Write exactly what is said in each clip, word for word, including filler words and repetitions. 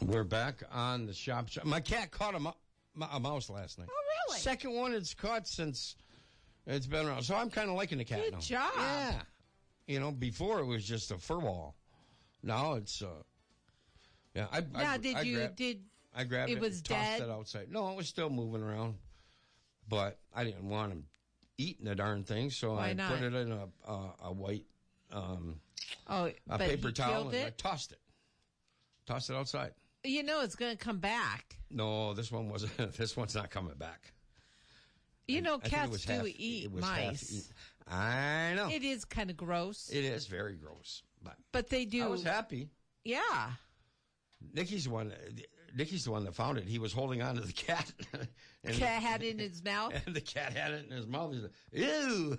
We're back on the shop. My cat caught a, mo- a mouse last night. Oh, really? Second one it's caught since it's been around. So I'm kind of liking the cat Good now. job. Yeah. You know, before it was just a fur ball. Now it's, uh, yeah. I, now, I, did I you, grabbed, did, I grabbed it, it was and tossed dead? it outside. No, it was still moving around. But I didn't want him eating the darn thing, so Why I not? put it in a, a, a white, um, oh, a but paper he towel killed and I it? tossed it. Tossed it outside. You know it's going to come back. No, this one wasn't. This one's not coming back. You know, I think it cats was do half- eat it was half mice. eaten. I know. It is kind of gross. It is very gross. But, but they do. I was happy. Yeah. Nikki's the one. Nikki's the one that found it. He was holding on to the cat. and Cat had it in his mouth. And the cat had it in his mouth. He's like, ew.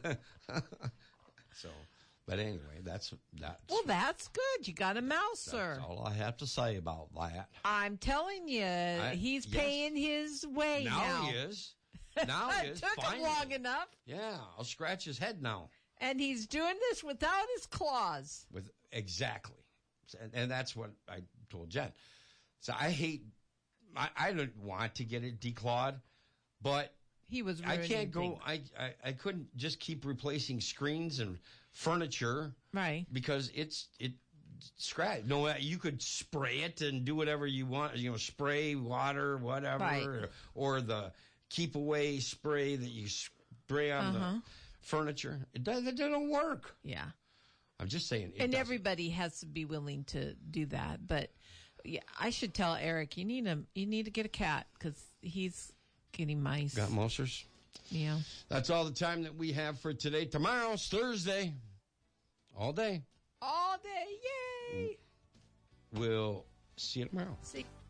So, but anyway, that's that's. Well, that's good. You got a mouser. That's all I have to say about that. I'm telling you, I- he's yes. paying his way now. Now he is. Now he It is. took him Finally. long enough. Yeah, I'll scratch his head now. And he's doing this without his claws. With exactly, and, and that's what I told Jen. So I hate. I, I don't want to get it declawed, but He was I ruining can't go. things. I, I I couldn't just keep replacing screens and furniture, Right. Because it's it scratch. No, you could spray it and do whatever you want. You know, spray water, whatever, Right. or, or the keep away spray that you spray on Uh-huh. the furniture. It does. It doesn't work. Yeah. I'm just saying. It And doesn't. everybody has to be willing to do that. But yeah, I should tell Eric, you need a, you need to get a cat because he's getting mice. Got Mosers? Yeah. That's all the time that we have for today. Tomorrow's Thursday. All day. All day. Yay. We'll see you tomorrow. See.